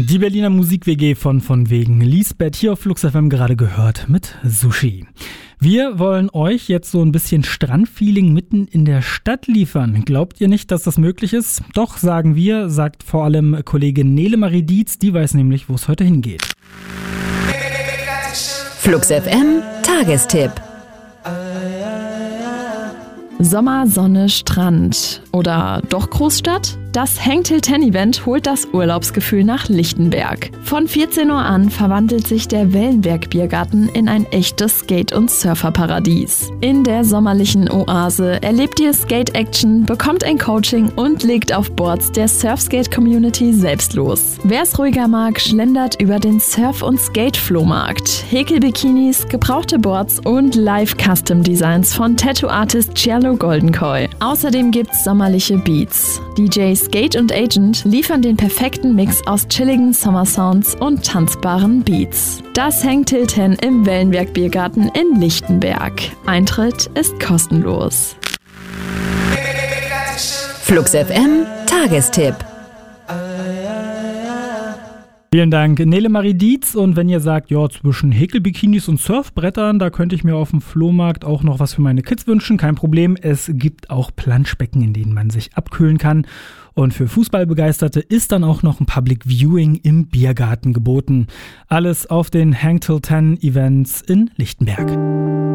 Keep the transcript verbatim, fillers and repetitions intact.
Die Berliner Musik-W G von von wegen Lisbeth hier auf Flux F M gerade gehört mit Sushi. Wir wollen euch jetzt so ein bisschen Strandfeeling mitten in der Stadt liefern. Glaubt ihr nicht, dass das möglich ist? Doch, sagen wir, sagt vor allem Kollegin Nele Marie Dietz, die weiß nämlich, wo es heute hingeht. Flux F M Tagestipp. Sommer, Sonne, Strand oder doch Großstadt? Das Hang Till Ten Event holt das Urlaubsgefühl nach Lichtenberg. Von vierzehn Uhr an verwandelt sich der Wellenberg Biergarten in ein echtes Skate- und Surferparadies. In der sommerlichen Oase erlebt ihr Skate-Action, bekommt ein Coaching und legt auf Boards der Surfskate-Community selbst los. Wer es ruhiger mag, schlendert über den Surf- und Skate-Flohmarkt. Häkelbikinis, gebrauchte Boards und Live-Custom-Designs von Tattoo-Artist Cielo Goldenkoi. Außerdem gibt's sommerliche Beats. D Js Skate und Agent liefern den perfekten Mix aus chilligen Summer-Sounds und tanzbaren Beats. Das Hang Till Ten im Wellenberg Biergarten in Lichtenberg. Eintritt ist kostenlos. Flux F M Tagestipp. Vielen Dank, Nele Marie Dietz. Und wenn ihr sagt, ja, zwischen Häkelbikinis und Surfbrettern, da könnte ich mir auf dem Flohmarkt auch noch was für meine Kids wünschen, kein Problem. Es gibt auch Planschbecken, in denen man sich abkühlen kann. Und für Fußballbegeisterte ist dann auch noch ein Public Viewing im Biergarten geboten. Alles auf den Hang Till Ten Events in Lichtenberg.